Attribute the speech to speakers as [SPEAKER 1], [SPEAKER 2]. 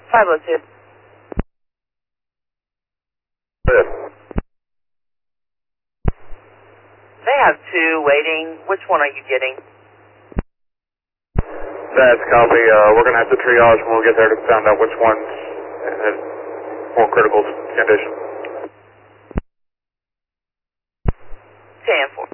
[SPEAKER 1] 502.
[SPEAKER 2] Good.
[SPEAKER 1] They have two waiting. Which one are you getting?
[SPEAKER 2] That's copy. We're going to have to triage when we get there to find out which one's in more critical condition.
[SPEAKER 1] 10-4.